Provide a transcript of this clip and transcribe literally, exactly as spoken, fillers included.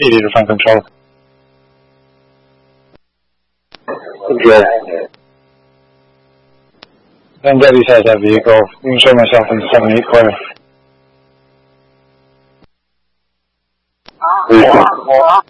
eighty to front control. Control. And Debbie has that vehicle. You can show myself in the seven eight corner. Vehicle.